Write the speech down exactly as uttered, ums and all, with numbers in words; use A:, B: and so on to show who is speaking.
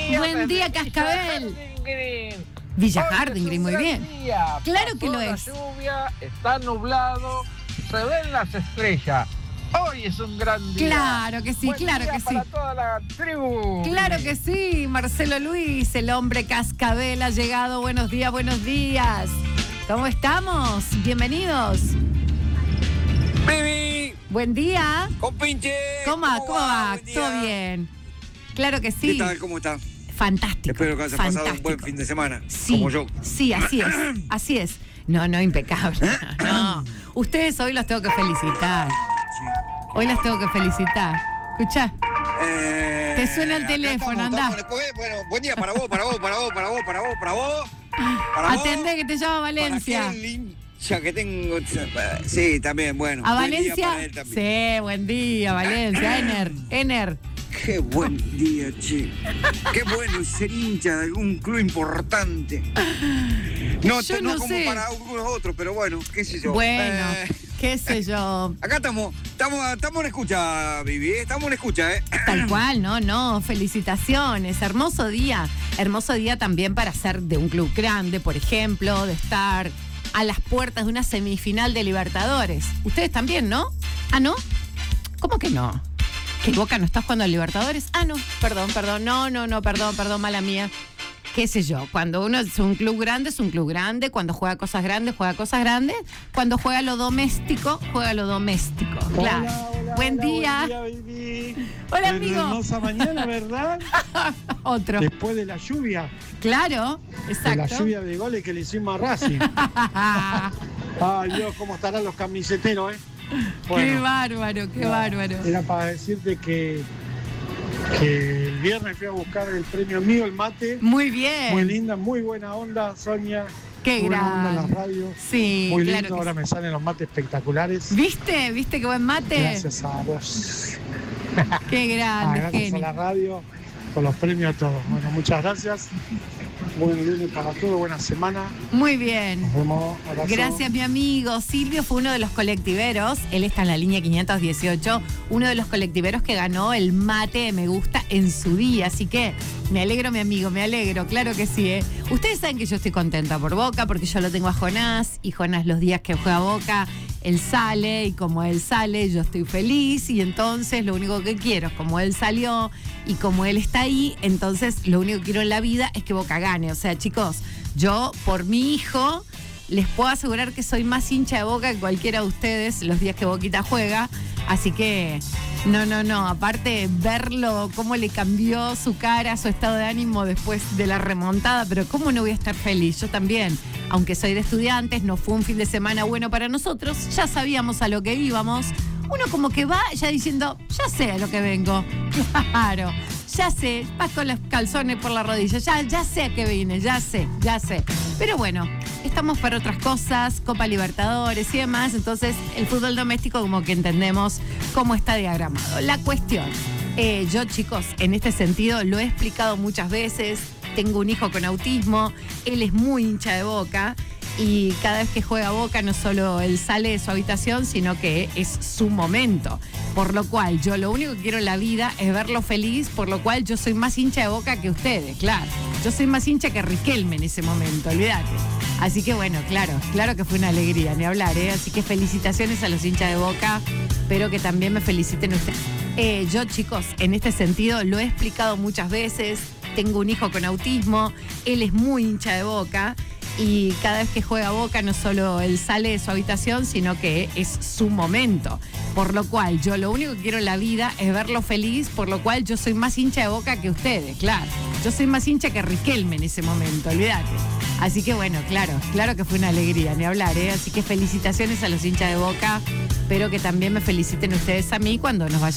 A: día.
B: Buen día,
A: desde
B: Cascabel.
A: Villa
B: Villa
A: Harding
B: Harding,
A: Green.
B: muy
A: Hoy es un
B: bien.
A: gran día.
B: Claro que
A: Pasó
B: lo
A: la
B: es.
A: lluvia, está nublado, se ven las estrellas. Hoy es un gran día.
B: Claro que sí,
A: Buen
B: claro
A: día
B: que sí.
A: para toda la tribu.
B: Claro que sí, Marcelo Luis, el hombre Cascabel ha llegado. Buenos días, buenos días. ¿Cómo estamos? Bienvenidos.
C: Bibi,
B: Buen día.
C: compinche.
B: ¿Cómo, va? ¿Cómo va?
C: Buen día.
B: ¿Todo bien? Claro que sí.
C: ¿Qué tal? ¿Cómo está?
B: Fantástico.
C: Espero que haya
B: fantástico.
C: pasado un buen fin de semana,
B: Sí,
C: como yo.
B: sí, así es, así es. No, no, impecable. No, ustedes hoy los tengo que felicitar. Hoy los tengo que felicitar. Escuchá,
C: Eh,
B: Te suena el
C: acá
B: teléfono,
C: estamos,
B: andá.
C: estamos después. Bueno, buen día para vos, para vos, para vos, para vos, para vos, para vos. Para vos,
B: atendé que te llama Valencia.
C: Para aquel hincha que tengo. Sí, también, bueno.
B: ¿A
C: buen día
B: Valencia?
C: para él también.
B: Sí, buen día, Valencia. Ener, Ener.
C: Qué buen día, che. Qué bueno ser hincha de algún club importante. No,
B: Yo
C: no,
B: no
C: como
B: sé.
C: para algunos otros, pero bueno, qué sé yo.
B: Bueno,
C: Eh,
B: qué sé yo.
C: Acá estamos, estamos, estamos en escucha, Vivi, ¿eh? Estamos en escucha, ¿eh?
B: Tal cual, no, no, felicitaciones, hermoso día, hermoso día también para ser de un club grande, por ejemplo, de estar a las puertas de una semifinal de Libertadores. Ustedes también, ¿no? Ah, ¿no? ¿Cómo que no? ¿Que Boca no está jugando a Libertadores? Ah, no, perdón, perdón, no, no, no, perdón, perdón, mala mía. Qué sé yo, cuando uno es un club grande, es un club grande, cuando juega cosas grandes, juega cosas grandes, cuando juega lo doméstico, juega lo doméstico, claro.
D: Hola, hola,
B: Buen
D: hola,
B: día.
D: Buen día, baby.
B: Hola,
D: Qué
B: amigo.
D: hermosa mañana, ¿verdad?
B: Otro.
D: Después de la lluvia,
B: Claro,
D: de
B: exacto.
D: la lluvia de goles que le hicimos a Racing. Ay, Dios, cómo estarán los camiseteros, ¿eh?
B: Qué bárbaro, qué bárbaro.
D: Era para decirte que, que el viernes fui a buscar el premio mío, el mate.
B: Muy bien.
D: Muy linda, muy buena onda, Sonia.
B: Qué
D: muy buena onda en la
B: grande.
D: radio.
B: Sí,
D: Muy
B: claro
D: lindo,
B: que
D: ahora
B: sí.
D: me salen los mates espectaculares.
B: ¿Viste? ¿Viste qué buen mate?
D: Gracias a vos.
B: Qué
D: Ah,
B: grande,
D: gracias a
B: genio.
D: la radio, por los premios a todos. Bueno, muchas gracias. Buen lunes para todos, buena semana.
B: Muy bien.
D: Nos vemos. Abrazo.
B: Gracias, mi amigo. Silvio fue uno de los colectiveros, él está en la línea quinientos dieciocho, uno de los colectiveros que ganó el mate de Me Gusta en su día. Así que me alegro, mi amigo, me alegro, claro que sí. ¿eh? Ustedes saben que yo estoy contenta por Boca, porque yo lo tengo a Jonás, y Jonás los días que juega Boca, él sale, y como él sale, yo estoy feliz, y entonces lo único que quiero es como él salió, y como él está ahí, entonces lo único que quiero en la vida es que Boca gane. O sea, chicos, yo por mi hijo les puedo asegurar que soy más hincha de Boca que cualquiera de ustedes los días que Boquita juega. Así que, no, no, no. Aparte, verlo, cómo le cambió su cara, su estado de ánimo después de la remontada. Pero cómo no voy a estar feliz. Yo también, aunque soy de Estudiantes, no fue un fin de semana bueno para nosotros. Ya sabíamos a lo que íbamos. Uno como que va ya diciendo, ya sé a lo que vengo. Claro, ya sé, vas con los calzones por la rodilla, ya, ya sé a qué vine, ya sé, ya sé. Pero bueno, estamos para otras cosas, Copa Libertadores y demás, entonces el fútbol doméstico como que entendemos cómo está diagramado. La cuestión, eh, yo chicos, en este sentido lo he explicado muchas veces, tengo un hijo con autismo, él es muy hincha de Boca. Y cada vez que juega Boca no solo él sale de su habitación, sino que es su momento. Por lo cual yo lo único que quiero en la vida es verlo feliz, por lo cual yo soy más hincha de Boca que ustedes, claro. Yo soy más hincha que Riquelme en ese momento, olvídate. Así que bueno, claro, claro que fue una alegría, ni hablar, ¿eh? Así que felicitaciones a los hinchas de Boca, espero que también me feliciten ustedes. Eh, yo chicos, en este sentido lo he explicado muchas veces, tengo un hijo con autismo, él es muy hincha de Boca. Y cada vez que juega Boca no solo él sale de su habitación, sino que es su momento. Por lo cual yo lo único que quiero en la vida es verlo feliz, por lo cual yo soy más hincha de Boca que ustedes, claro. Yo soy más hincha que Riquelme en ese momento, olvídate. Así que bueno, claro, claro que fue una alegría, ni hablar, ¿eh? Así que felicitaciones a los hinchas de Boca, espero que también me feliciten ustedes a mí cuando nos vayamos.